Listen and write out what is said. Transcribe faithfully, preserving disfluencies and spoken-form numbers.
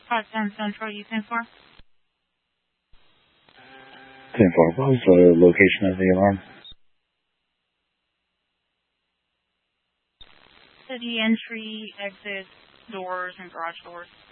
Five ten Central, you ten four. ten four, what was the location of the alarm? City entry, exit, doors, and garage doors.